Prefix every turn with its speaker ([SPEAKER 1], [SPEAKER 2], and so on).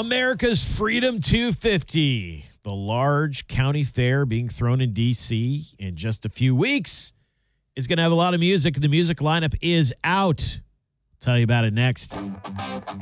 [SPEAKER 1] America's Freedom 250, the large county fair being thrown in D.C. in just a few weeks, is going to have a lot of music. The music lineup is out. I'll tell you about it next.